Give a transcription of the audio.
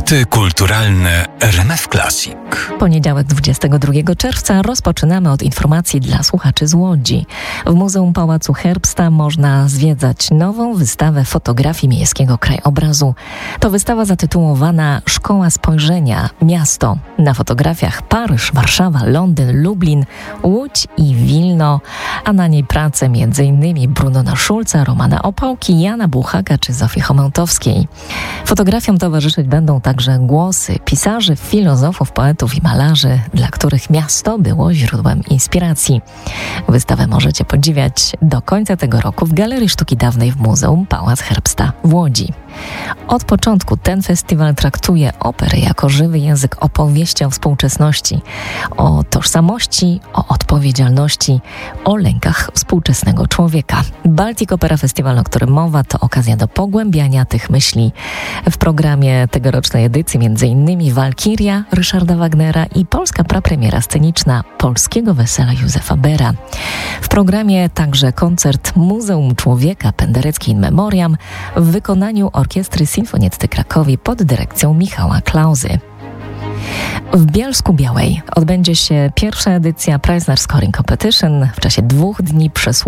Fakty kulturalne RMF Classic. Poniedziałek 22 czerwca rozpoczynamy od informacji dla słuchaczy z Łodzi. W Muzeum Pałacu Herbsta można zwiedzać nową wystawę fotografii miejskiego krajobrazu. To wystawa zatytułowana Szkoła Spojrzenia – Miasto. Na fotografiach Paryż, Warszawa, Londyn, Lublin, Łódź i Wilno, a na niej prace m.in. Brunona Szulca, Romana Opałki, Jana Buchaka czy Zofii Chomełtowskiej. Fotografiom towarzyszyć będą także głosy pisarzy, filozofów, poetów i malarzy, dla których miasto było źródłem inspiracji. Wystawę możecie podziwiać do końca tego roku w Galerii Sztuki Dawnej w Muzeum Pałac Herbsta w Łodzi. Od początku ten festiwal traktuje operę jako żywy język opowieści o współczesności, o tożsamości, o odpowiedzialności, o lękach współczesnego człowieka. Baltic Opera Festival, o którym mowa, to okazja do pogłębiania tych myśli. W programie tegorocznej edycji m.in. Walkiria Ryszarda Wagnera i polska prapremiera sceniczna Polskiego Wesela Józefa Bera. W programie także koncert Muzeum Człowieka Penderecki in Memoriam w wykonaniu Orkiestry Sinfonietty Krakowi pod dyrekcją Michała Klauzy. W Bielsku-Białej odbędzie się pierwsza edycja Preisner Scoring Competition. W czasie 2 dni